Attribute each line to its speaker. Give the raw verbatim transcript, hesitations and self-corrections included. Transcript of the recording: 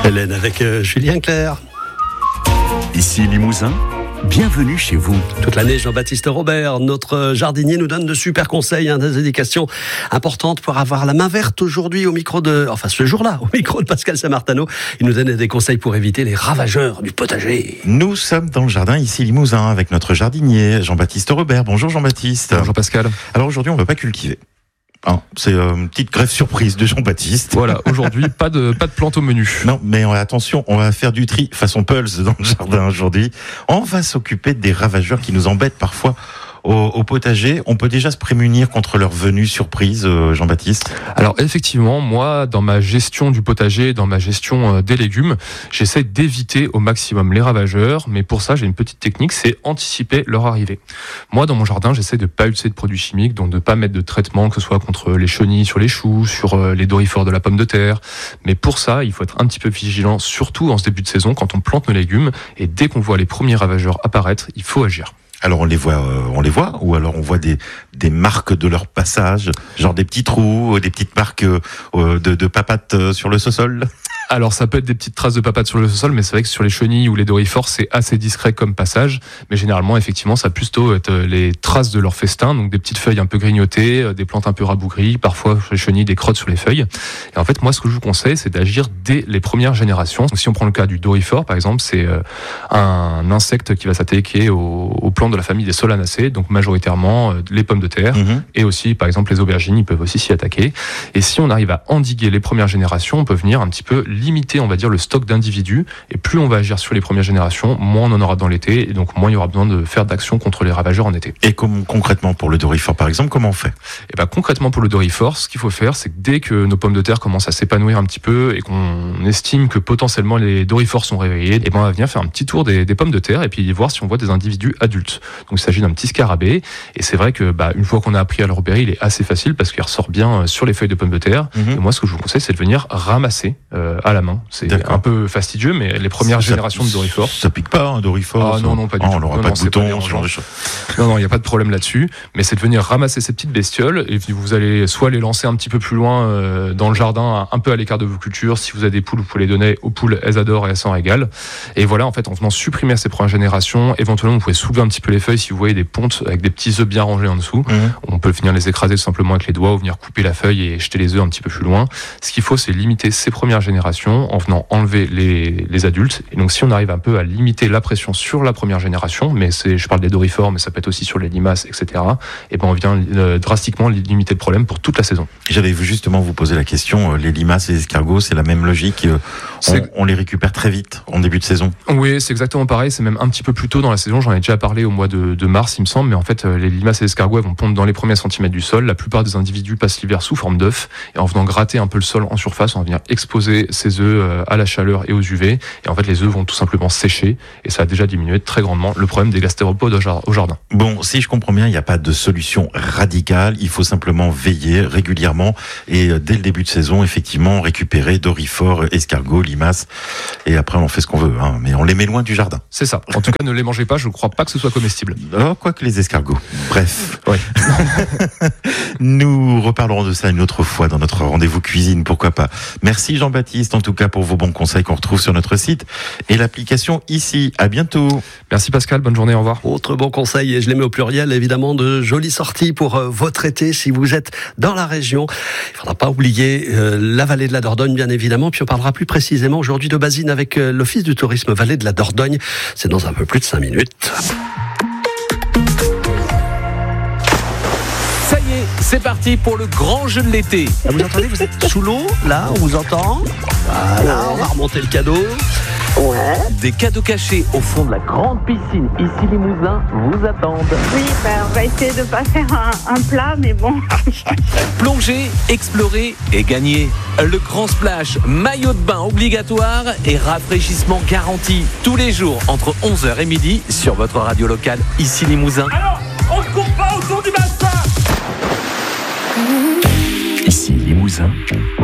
Speaker 1: Hélène avec euh, Julien Clerc.
Speaker 2: Ici Limousin, bienvenue chez vous.
Speaker 1: Toute l'année, Jean-Baptiste Robert, notre jardinier, nous donne de super conseils, hein, des indications importantes pour avoir la main verte aujourd'hui au micro de, enfin ce jour-là, au micro de Pascal Samartano. Il nous donne des conseils pour éviter les ravageurs du potager.
Speaker 3: Nous sommes dans le jardin ici Limousin avec notre jardinier Jean-Baptiste Robert. Bonjour Jean-Baptiste.
Speaker 4: Bonjour Pascal.
Speaker 3: Alors aujourd'hui, on ne va pas cultiver. Hein, c'est euh, une petite greffe surprise de Jean-Baptiste.
Speaker 4: Voilà, aujourd'hui, pas de, pas de plantes au menu.
Speaker 3: Non, mais euh, attention, on va faire du tri façon Pulse dans le jardin aujourd'hui. On va s'occuper des ravageurs qui nous embêtent parfois au, au potager. On peut déjà se prémunir contre leur venue surprise, euh, Jean-Baptiste.
Speaker 4: Alors effectivement, moi, dans ma gestion du potager, dans ma gestion euh, des légumes, j'essaie d'éviter au maximum les ravageurs, mais pour ça, j'ai une petite technique, c'est anticiper leur arrivée. Moi, dans mon jardin, j'essaie de pas utiliser de produits chimiques, donc de pas mettre de traitement, que ce soit contre les chenilles sur les choux, sur euh, les dorifores de la pomme de terre. Mais pour ça, il faut être un petit peu vigilant, surtout en ce début de saison, quand on plante nos légumes, et dès qu'on voit les premiers ravageurs apparaître, il faut agir.
Speaker 3: Alors on les voit, euh, on les voit, ou alors on voit des des marques de leur passage, genre des petits trous, des petites marques euh, de, de papates euh, sur le sous-sol.
Speaker 4: Alors ça peut être des petites traces de papates sur le sol, mais c'est vrai que sur les chenilles ou les dorifores, c'est assez discret comme passage. Mais généralement, effectivement, ça va plutôt être les traces de leur festin, donc des petites feuilles un peu grignotées, des plantes un peu rabougries, parfois sur les chenilles, des crottes sur les feuilles. Et en fait, moi, ce que je vous conseille, c'est d'agir dès les premières générations. Donc, si on prend le cas du dorifore, par exemple, c'est un insecte qui va s'attaquer aux, aux plantes de la famille des solanacées, donc majoritairement les pommes de terre, mmh. et aussi, par exemple, les aubergines, ils peuvent aussi s'y attaquer. Et si on arrive à endiguer les premières générations, on peut venir un petit peu limiter, on va dire, le stock d'individus, et plus on va agir sur les premières générations, moins on en aura dans l'été, et donc moins il y aura besoin de faire d'action contre les ravageurs en été.
Speaker 3: Et comme, concrètement pour le dorifore par exemple, comment on fait ?
Speaker 4: Et ben concrètement pour le dorifore, ce qu'il faut faire, c'est que dès que nos pommes de terre commencent à s'épanouir un petit peu et qu'on estime que potentiellement les dorifores sont réveillés, et ben on va venir faire un petit tour des, des pommes de terre et puis voir si on voit des individus adultes. Donc il s'agit d'un petit scarabée, et c'est vrai que bah, une fois qu'on a appris à le repérer, il est assez facile parce qu'il ressort bien sur les feuilles de pommes de terre. Mmh. Et moi, ce que je vous conseille, c'est de venir ramasser euh, à la main. C'est D'accord. un peu fastidieux, mais les premières ça, générations de dorifores.
Speaker 3: Ça pique pas, un dorifore?
Speaker 4: Ah non, non, pas du
Speaker 3: oh,
Speaker 4: tout.
Speaker 3: On n'aura
Speaker 4: non,
Speaker 3: pas
Speaker 4: non,
Speaker 3: de boutons, ce genre de choses.
Speaker 4: Non, non, il n'y a pas de problème là-dessus. Mais c'est de venir ramasser ces petites bestioles et vous allez soit les lancer un petit peu plus loin euh, dans le jardin, un peu à l'écart de vos cultures. Si vous avez des poules, vous pouvez les donner aux poules, elles adorent et elles s'en régalent. Et voilà, en fait, en venant supprimer ces premières générations, éventuellement, vous pouvez soulever un petit peu les feuilles si vous voyez des pontes avec des petits œufs bien rangés en dessous. Mmh. On peut venir les écraser tout simplement avec les doigts ou venir couper la feuille et jeter les œufs un petit peu plus loin. Ce qu'il faut, c'est limiter ces premières générations en venant enlever les, les adultes. Et donc, si on arrive un peu à limiter la pression sur la première génération, mais c'est, je parle des dorifores, mais ça peut être aussi sur les limaces, et cetera. Et ben, on vient euh, drastiquement limiter le problème pour toute la saison.
Speaker 3: J'avais justement vous poser la question, les limaces et les escargots, c'est la même logique. On, on les récupère très vite en début de saison.
Speaker 4: Oui, c'est exactement pareil. C'est même un petit peu plus tôt dans la saison. J'en ai déjà parlé au mois de, de mars, il me semble. Mais en fait, les limaces et les escargots, elles vont pondre dans les premiers centimètres du sol. La plupart des individus passent l'hiver sous forme d'œufs. Et en venant gratter un peu le sol en surface, on va venir exposer ces œufs à la chaleur et aux U V. Et en fait, les œufs vont tout simplement sécher. Et ça a déjà diminué très grandement le problème des gastéropodes au jardin.
Speaker 3: Bon, si je comprends bien, il n'y a pas de solution radicale. Il faut simplement veiller régulièrement. Et dès le début de saison, effectivement, récupérer dorifores, escargots, limaces. Et après, on fait ce qu'on veut. Hein. Mais on les met loin du jardin.
Speaker 4: C'est ça. En tout cas, ne les mangez pas. Je ne crois pas que ce soit comestible.
Speaker 3: Oh, quoi que les escargots. Bref.
Speaker 4: Oui.
Speaker 3: Nous reparlerons de ça une autre fois dans notre rendez-vous cuisine, pourquoi pas. Merci Jean-Baptiste, en tout cas, pour vos bons conseils qu'on retrouve sur notre site et l'application ici. À bientôt.
Speaker 4: Merci Pascal, bonne journée, au revoir.
Speaker 1: Autre bon conseil, et je les mets au pluriel, évidemment, de jolies sorties pour euh, votre été si vous êtes dans la région. Il ne faudra pas oublier euh, la vallée de la Dordogne, bien évidemment. Puis on parlera plus précisément aujourd'hui de Basine avec euh, l'Office du tourisme Vallée de la Dordogne. C'est dans un peu plus de cinq minutes.
Speaker 5: C'est parti pour le grand jeu de l'été.
Speaker 1: Ah, vous entendez, vous êtes sous l'eau, là, on vous entend. Voilà, on va remonter le cadeau.
Speaker 5: Ouais. Des cadeaux cachés au fond de la grande piscine, ici Limousin, vous attendent.
Speaker 6: Oui, ben, on va essayer de ne pas faire un, un plat, mais bon.
Speaker 5: Plonger, explorer et gagner. Le grand splash, maillot de bain obligatoire et rafraîchissement garanti. Tous les jours, entre onze heures et midi, sur votre radio locale, ici Limousin.
Speaker 7: Alors, on ne court pas autour du bassin.
Speaker 2: Ici Limousin,